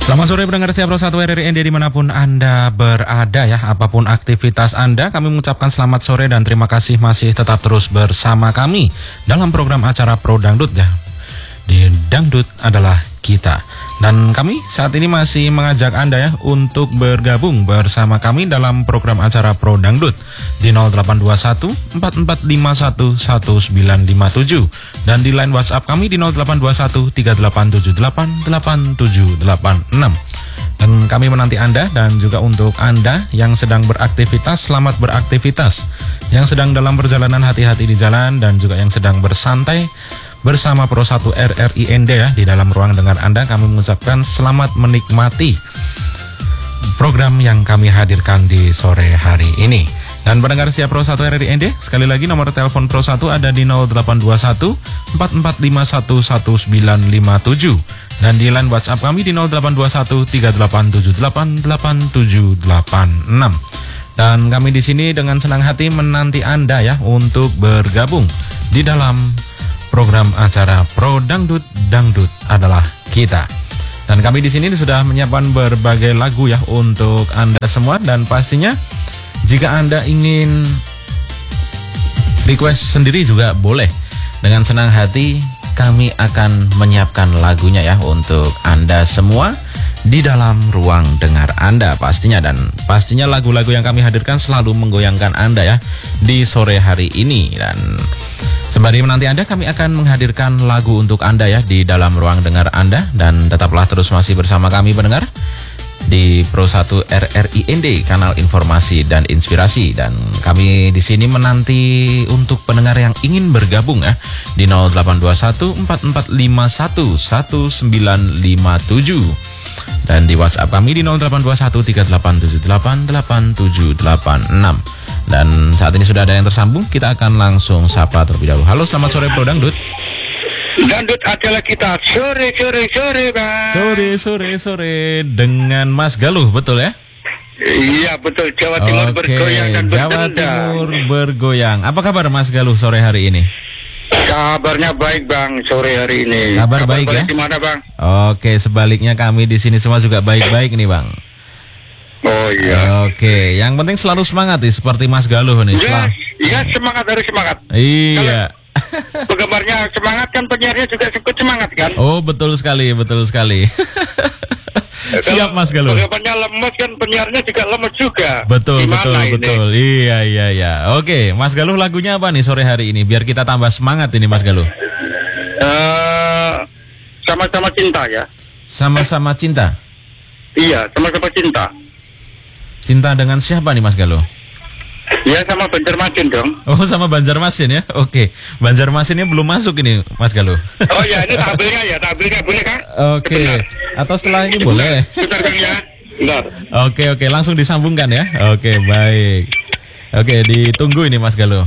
Selamat sore pendengar setia Pro 1 RRI dimanapun Anda berada ya, apapun aktivitas Anda, kami mengucapkan selamat sore dan terima kasih masih tetap terus bersama kami dalam program acara Pro Dangdut ya. Di Dangdut adalah kita. Dan kami saat ini masih mengajak Anda ya untuk bergabung bersama kami dalam program acara Pro Dangdut di 0821 4451 1957 dan di line WhatsApp kami di 0821 3878 8786. Dan kami menanti Anda dan juga untuk Anda yang sedang beraktivitas, selamat beraktivitas. Yang sedang dalam perjalanan, hati-hati di jalan, dan juga yang sedang bersantai bersama Pro 1 RRIND ya di dalam ruang dengar Anda, kami mengucapkan selamat menikmati program yang kami hadirkan di sore hari ini. Dan pendengar setia Pro 1 RRIND, sekali lagi nomor telepon Pro 1 ada di 0821 4451 1957 dan di line WhatsApp kami di 0821 3878 8786. Dan kami di sini dengan senang hati menanti Anda ya untuk bergabung di dalam program acara Pro Dangdut, Dangdut adalah kita. Dan kami di sini sudah menyiapkan berbagai lagu ya untuk Anda semua, dan pastinya jika Anda ingin request sendiri juga boleh. Dengan senang hati kami akan menyiapkan lagunya ya untuk Anda semua di dalam ruang dengar Anda pastinya. Dan pastinya lagu-lagu yang kami hadirkan selalu menggoyangkan Anda ya di sore hari ini. Dan sembari menanti Anda, kami akan menghadirkan lagu untuk Anda ya di dalam ruang dengar Anda. Dan tetaplah terus masih bersama kami pendengar di Pro 1 RRIND, kanal informasi dan inspirasi. Dan kami di sini menanti untuk pendengar yang ingin bergabung ya di 0821 4451 1957 dan di WhatsApp kami di 0821 3878 8786. Dan saat ini sudah ada yang tersambung, kita akan langsung sapa terlebih dahulu. Halo, selamat sore Pro Dangdut. Dangdut adalah kita. Sore Bang. Sore dengan Mas Galuh, betul ya? Iya betul, Jawa Timur bergoyang dan Jawa bertendang. Timur bergoyang. Apa kabar Mas Galuh sore hari ini? Kabarnya baik Bang sore hari ini. Kabar baik ya? Gimana Bang? Oke, sebaliknya kami di sini semua juga baik-baik nih Bang. Oh iya. Oke, yang penting selalu semangat nih seperti Mas Galuh nih. Iya semangat, harus semangat. Iya. Penggemarnya semangat kan, penyiarnya juga ikut semangat kan? Oh betul sekali. Siap Mas Galuh. Penggemarnya lemes kan, penyiarnya juga lemes juga. Betul. Ini? Iya. Oke, Mas Galuh lagunya apa nih sore hari ini biar kita tambah semangat ini Mas Galuh? Sama-sama cinta ya. Sama-sama cinta. Iya, sama-sama cinta. Cinta dengan siapa nih Mas Galuh? Ya sama Banjarmasin dong. Oh sama Banjarmasin ya. Oke, Banjarmasinnya belum masuk ini Mas Galuh. Oh ya, ini tabelnya boleh kan? Oke. Atau setelah ini boleh. Bentar Bang ya. Bentar. Oke, langsung disambungkan ya. Oke, baik. Oke, ditunggu ini Mas Galuh.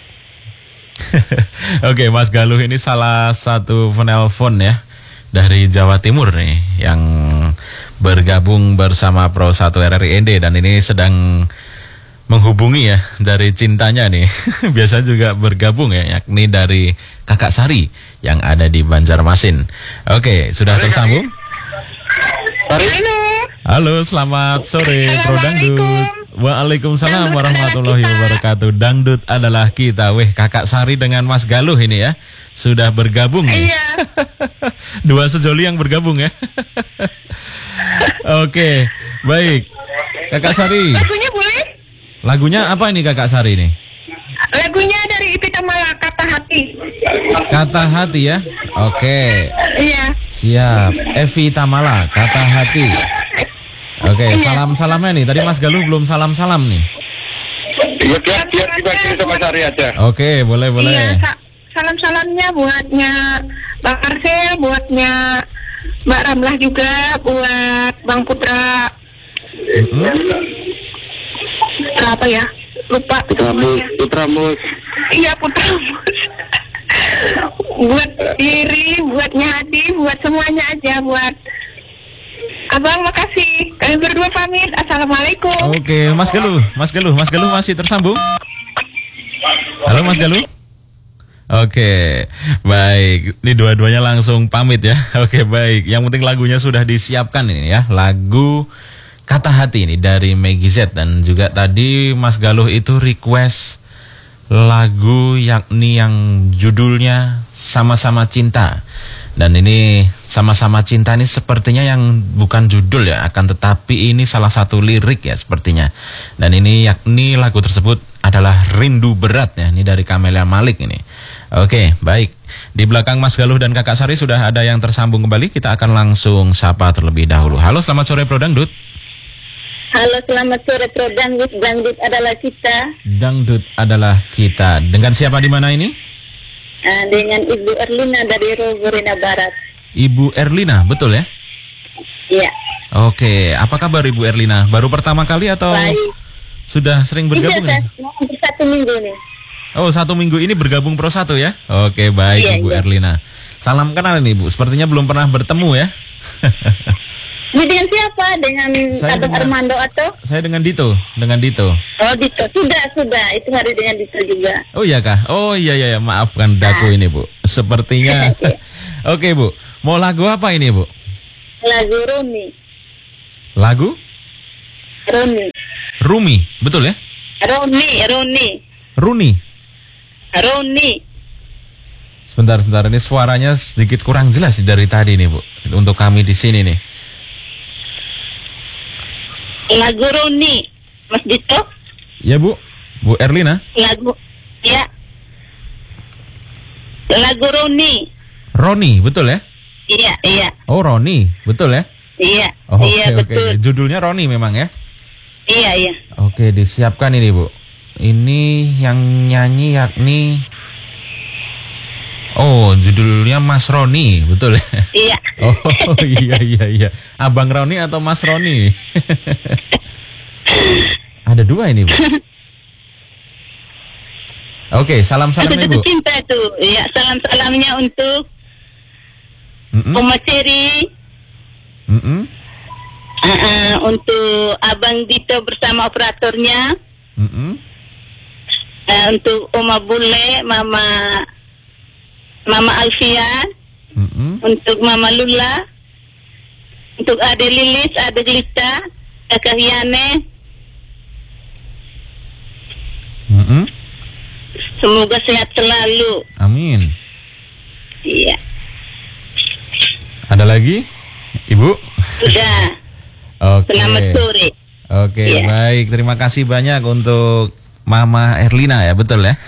Oke, Mas Galuh ini salah satu penelpon ya dari Jawa Timur nih yang bergabung bersama Pro 1 RRIND, dan ini sedang menghubungi ya dari cintanya nih. Biasa juga bergabung ya, yakni dari Kakak Sari yang ada di Banjarmasin. Oke, sudah tersambung? Halo, selamat sore Pro Dangdut. Waalaikumsalam warahmatullahi wabarakatuh. Dangdut adalah kita. Weh, Kakak Sari dengan Mas Galuh ini ya sudah bergabung nih. Iya. Dua sejoli yang bergabung ya. Oke, baik. Kakak Sari. Lagunya boleh? Lagunya apa ini Kakak Sari ini? Lagunya dari Ipita Mala, Kata Hati. Kata Hati ya? Oke. Iya. Siap. Evi Tamala, Kata Hati. Oke, salam-salamnya nih. Tadi Mas Galuh belum salam-salam nih. Iya, biar dibagi sama Sari aja. Oke, boleh. Iya, salam-salamnya buatnya Bang Arsel, buatnya Mbak Ramlah juga, buat Bang Putra. Apa ya? Lupa. Putramus. Iya, Putramus. Buat Iri, buatnya Hadi, buat semuanya aja, buat Abang, makasih. Kami berdua pamit. Assalamualaikum. Oke, Mas Galuh masih tersambung? Halo Mas Galuh. Oke, baik. Ini dua-duanya langsung pamit ya. Oke, baik. Yang penting lagunya sudah disiapkan ini ya. Lagu Kata Hati ini dari Maggie Z. Dan juga tadi Mas Galuh itu request lagu yakni yang judulnya Sama-sama Cinta. Dan ini Sama-sama Cinta ini sepertinya yang bukan judul ya, akan tetapi ini salah satu lirik ya sepertinya. Dan ini yakni lagu tersebut adalah Rindu Berat ya, ini dari Camelia Malik ini. Oke, baik. Di belakang Mas Galuh dan Kakak Sari sudah ada yang tersambung kembali. Kita akan langsung sapa terlebih dahulu. Halo, selamat sore Pro Dangdut. Halo, selamat sore Pro Dangdut. Dangdut adalah kita. Dangdut adalah kita. Dengan siapa di mana ini? Dengan Ibu Erlina dari Roborina Barat. Ibu Erlina, betul ya? Iya. Oke, apa kabar Ibu Erlina? Baru pertama kali atau Baik. sudah sering bergabung? Iya, Ya? hampir 1 minggu nih. Oh, 1 minggu ini bergabung Pro 1 ya? Oke, baik Iya, Ibu iya. Erlina. Salam kenal nih Ibu, sepertinya belum pernah bertemu ya? Ini dengan siapa? Dengan Saya Abang dengan- Armando atau? Saya dengan Dito. Oh, Dito. Sudah. Itu hari dengan Dito juga. Oh iya kah? Oh iya, maafkan daku ini Bu. Sepertinya. Oke Bu, mau lagu apa ini Bu? Lagu Roni. Lagu? Rumi, betul ya? Runi. Sebentar, ini suaranya sedikit kurang jelas dari tadi nih Bu. Untuk kami di sini nih. Lagu Roni. Mas Dito? Ya Bu, Bu Erlina. Lagu, ya. Lagu Roni. Roni, betul ya? Iya. Oh Roni, betul ya? Iya. Oh, Iya, oke. betul. Judulnya Roni memang ya? Iya. Oke, disiapkan ini Bu. Ini yang nyanyi yakni, oh judulnya Mas Roni, betul ya? Iya. Oh iya. Abang Roni atau Mas Roni? Ada dua ini Bu. Oke, salam-salamnya Aku Bu. jatuh cinta tuh. Iya, salam-salamnya untuk Oma Ceri. Untuk Abang Dito bersama operatornya. Untuk Oma Bule, Mama Alfian. Untuk Mama Lula. Untuk Ade Lilis, Ade Glita, Kakak Hiane. Semoga sehat selalu. Amin. Iya. Ada lagi, Ibu? Sudah. Oke. Selamat sore. Oke, Iya. baik. Terima kasih banyak untuk Mama Erlina ya, betul ya?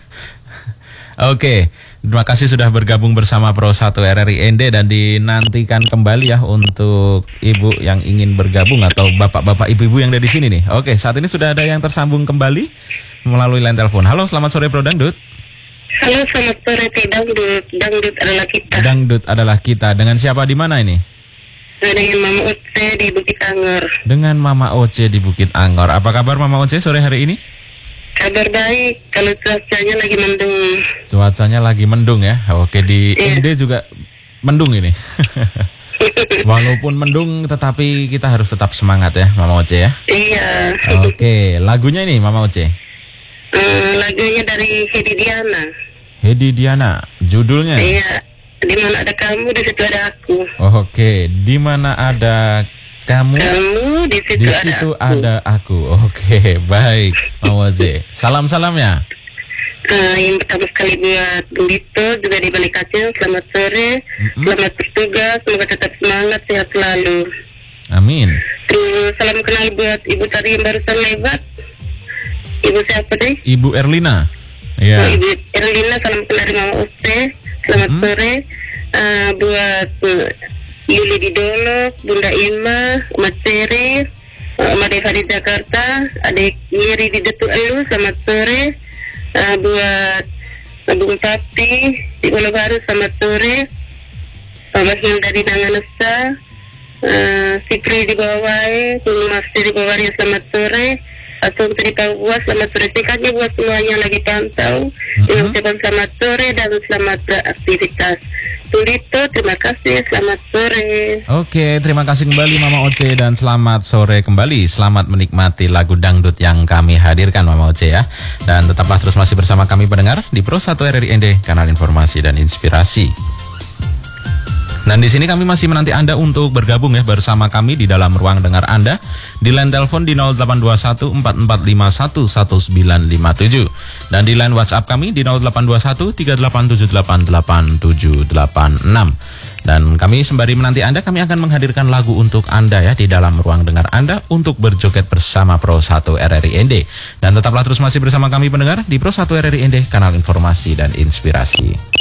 Oke, terima kasih sudah bergabung bersama Pro 1 RRI ND dan dinantikan kembali ya untuk Ibu yang ingin bergabung atau bapak-bapak ibu-ibu yang ada di sini nih. Oke, saat ini sudah ada yang tersambung kembali melalui line telepon. Halo, selamat sore Pro Dangdut. Halo, selamat sore Dangdut. Dangdut adalah kita. Dangdut adalah kita. Dengan siapa di mana ini? Dengan Mama Oce di Bukit Angor. Dengan Mama Oce di Bukit Angor. Apa kabar Mama Oce sore hari ini? Kabar baik, kalau cuacanya lagi mendung. Cuacanya lagi mendung ya. Oke, di Iya. ND juga mendung ini. Walaupun mendung tetapi kita harus tetap semangat ya Mama Oce ya. Iya. Oke, lagunya ini Mama Oce. Lagunya dari Hedi Diana. Hedi Diana, judulnya. Iya. Di mana ada kamu, di situ ada aku. Oke, di mana ada kamu, Kamu, di situ, di situ ada aku. Oke, baik Mama Oce. Salam-salamnya. Yang pertama sekali buat Dito juga di balik kaca. Selamat sore, selamat bertugas, semoga tetap semangat, sehat selalu. Amin. Terus salam kenal buat Ibu tadi yang barusan lewat. Ibu siapa deh? Ibu Erlina. Iya. Ibu Erlina, salam kenal dari Mama Oce. Selamat sore. Buat Yuli di Dolok, Bunda Ima, Oma Ceri, Oma Deva di Jakarta, adik Nyeri di Detu Elu, selamat sore. Buat Bung Papi di Pulau Baru, selamat sore. Mama Hilda di Nanganusa, Sikri di Bawai, Bung Masri di Bawai, selamat sore. Atau di Papua, selamat sore. Singkatnya buat semuanya lagi pantau. Dengan ucapan selamat sore dan selamat beraktivitas. Tulito. Terima kasih, selamat sore. Oke, terima kasih kembali Mama Oce dan selamat sore kembali. Selamat menikmati lagu dangdut yang kami hadirkan Mama Oce ya. Dan tetaplah terus masih bersama kami pendengar di Pro 1 RRI ND, kanal informasi dan inspirasi. Dan di sini kami masih menanti Anda untuk bergabung ya bersama kami di dalam ruang dengar Anda di line telepon di 0821 4451 1957 dan di line WhatsApp kami di 0821 387888786. Dan kami sembari menanti Anda, kami akan menghadirkan lagu untuk Anda ya di dalam ruang dengar Anda untuk berjoget bersama Pro 1 RRI ND. Dan tetaplah terus masih bersama kami pendengar di Pro 1 RRI ND, kanal informasi dan inspirasi.